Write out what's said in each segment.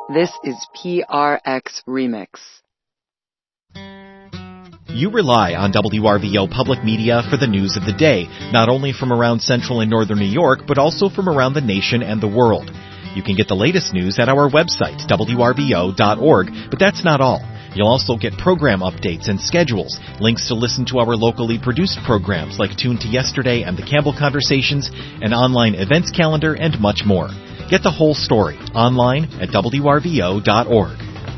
This is PRX Remix. You rely on WRVO Public Media for the news of the day, not only from around central and northern New York, but also from around the nation and the world. You can get the latest news at our website, WRVO.org, but that's not all. You'll also get program updates and schedules, links to listen to our locally produced programs like Tune to Yesterday and the Campbell Conversations, an online events calendar, and much more. Get the whole story online at WRVO.org.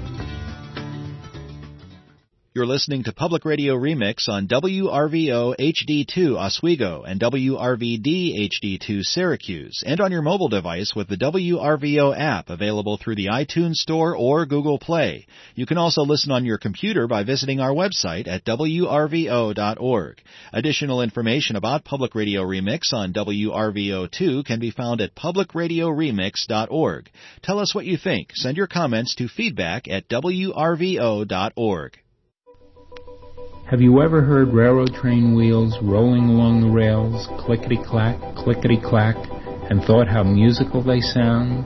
You're listening to Public Radio Remix on WRVO HD2 Oswego and WRVD HD2 Syracuse, and on your mobile device with the WRVO app available through the iTunes Store or Google Play. You can also listen on your computer by visiting our website at WRVO.org. Additional information about Public Radio Remix on WRVO2 can be found at publicradioremix.org. Tell us what you think. Send your comments to feedback at WRVO.org. Have you ever heard railroad train wheels rolling along the rails, clickety-clack, clickety-clack, and thought how musical they sound?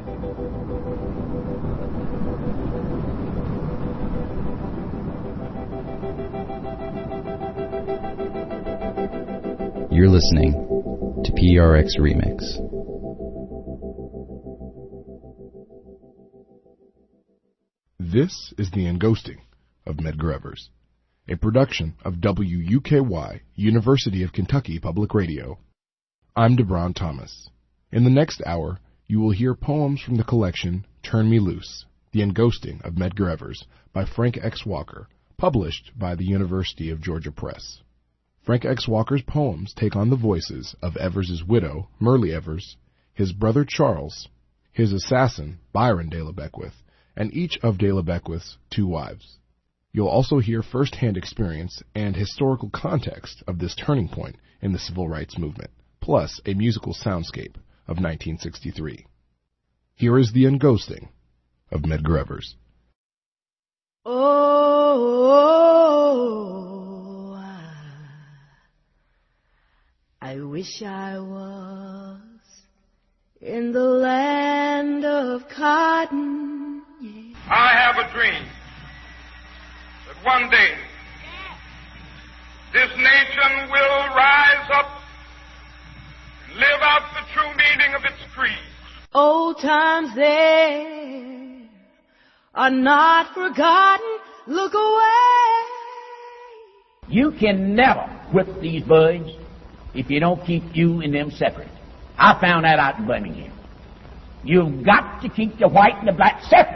You're listening to PRX Remix. This is the Enghosting of Medgar Evers, a production of WUKY, University of Kentucky Public Radio. I'm DeBron Thomas. In the next hour, you will hear poems from the collection Turn Me Loose, The Enghosting of Medgar Evers by Frank X. Walker, published by the University of Georgia Press. Frank X. Walker's poems take on the voices of Evers' widow, Merle Evers, his brother Charles, his assassin, Byron de la Beckwith, and each of de la Beckwith's two wives. You'll also hear first-hand experience and historical context of this turning point in the civil rights movement, plus a musical soundscape of 1963. Here is the Enghosting of Medgar Evers. Oh, I wish I was in the land of cotton. Yeah. I have a dream. One day, this nation will rise up and live out the true meaning of its creed. Old times there are not forgotten. Look away. You can never whip these birds if you don't keep you and them separate. I found that out in Birmingham. You've got to keep the white and the black separate.